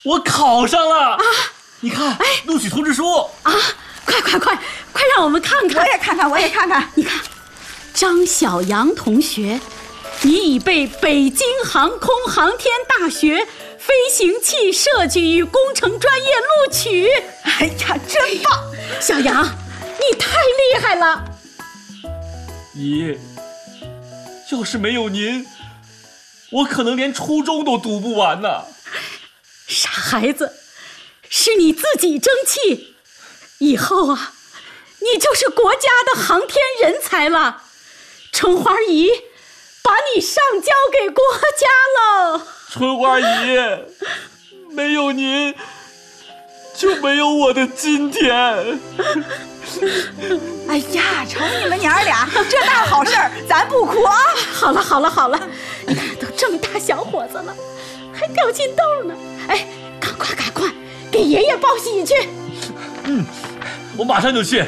我考上了啊！你看，录取通知书啊！快让我们看看！ 我也看看。 你看，张小阳同学，你已被北京航空航天大学飞行器设计与工程专业录取。 哎呀，真棒！ 小阳，你太厉害了！ 姨，要是没有您，我可能连初中都读不完呢。 傻孩子，是你自己争气，以后啊，你就是国家的航天人才了。春花姨把你上交给国家了。 春花姨，没有您，就没有我的今天。 哎呀，瞅你们娘儿俩这大好事儿，咱不哭啊！ 好了，你看都这么大小伙子了，还掉进豆呢。哎，赶快，给爷爷报喜去。 我马上就去。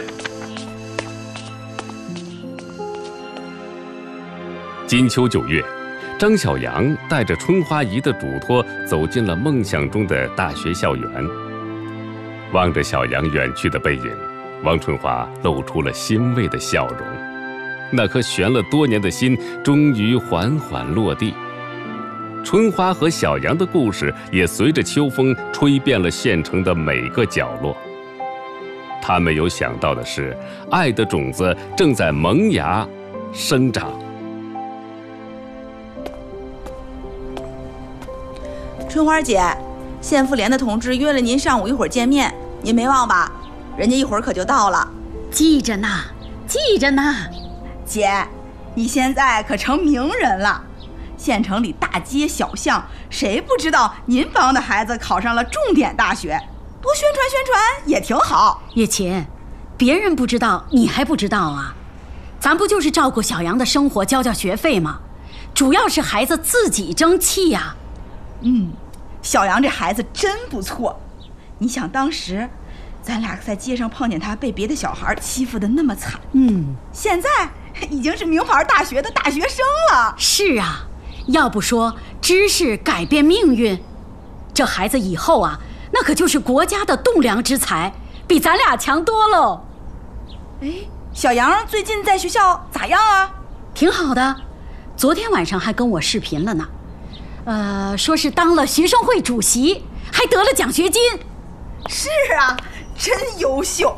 金秋9月，张小阳带着春花姨的嘱托走进了梦想中的大学校园。望着小阳远去的背影，王春花露出了欣慰的笑容。那颗悬了多年的心终于缓缓落地。春花和小阳的故事也随着秋风吹遍了县城的每个角落。他没有想到的是，爱的种子正在萌芽生长。 春花姐，县妇联的同志约了您上午一会儿见面，您没忘吧？人家一会儿可就到了。 记着呢。 姐，你现在可成名人了，县城里大街小巷，谁不知道您帮的孩子考上了重点大学？多宣传也挺好。 月琴，别人不知道，你还不知道啊？咱不就是照顾小阳的生活，交学费吗？主要是孩子自己争气呀。 小阳这孩子真不错。你想当时咱俩在街上碰见他被别的小孩欺负得那么惨，现在已经是名牌大学的大学生了。 是啊，要不说知识改变命运，这孩子以后啊，那可就是国家的栋梁之才，比咱俩强多喽。 小阳最近在学校咋样啊？ 挺好的，昨天晚上还跟我视频了呢。说是当了学生会主席，还得了奖学金。 是啊，真优秀。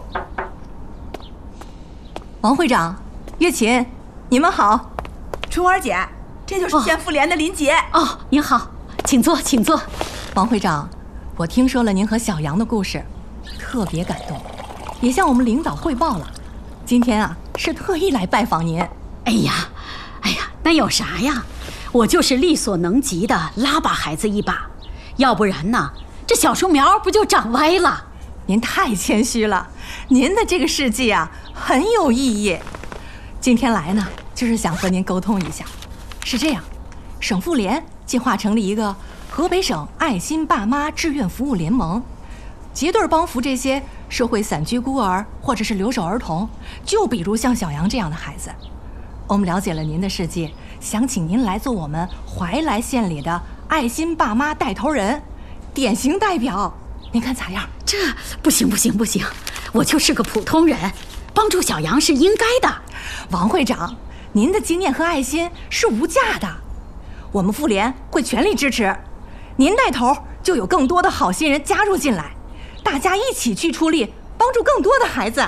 王会长，月琴，你们好。 春花姐，这就是县妇联的林杰。 您好，请坐。 王会长，我听说了您和小阳的故事，特别感动，也向我们领导汇报了。今天啊，是特意来拜访您。 哎呀，那有啥呀？我就是力所能及的拉把孩子一把，要不然呢，这小树苗不就长歪了？ 您太谦虚了，您的这个事迹啊很有意义。今天来呢，就是想和您沟通一下。是这样，省妇联计划成立一个河北省爱心爸妈志愿服务联盟，结对帮扶这些社会散居孤儿或者是留守儿童，就比如像小阳这样的孩子。我们了解了您的事迹，想请您来做我们怀来县里的爱心爸妈带头人，典型代表，您看咋样？ 这不行，我就是个普通人，帮助小阳是应该的。 王会长，您的经验和爱心是无价的，我们妇联会全力支持。您带头，就有更多的好心人加入进来，大家一起去出力，帮助更多的孩子。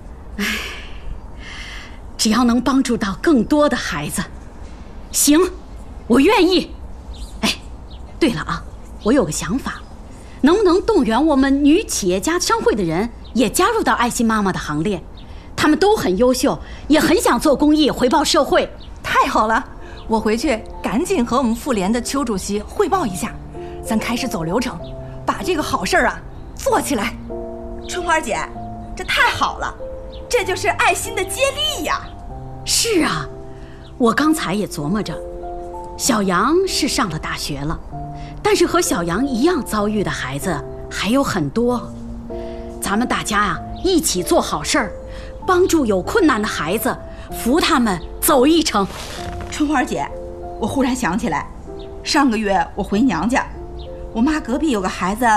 只要能帮助到更多的孩子，行，我愿意。对了啊，我有个想法，能不能动员我们女企业家商会的人也加入到爱心妈妈的行列？他们都很优秀，也很想做公益，回报社会。 太好了，我回去赶紧和我们妇联的邱主席汇报一下，咱开始走流程，把这个好事啊做起来。 春花姐，这太好了，这就是爱心的接力呀。 是啊，我刚才也琢磨着，小阳是上了大学了，但是和小阳一样遭遇的孩子还有很多。咱们大家呀，一起做好事儿，帮助有困难的孩子，扶他们走一程。 春花姐，我忽然想起来，上个月我回娘家， 我妈隔壁有个孩子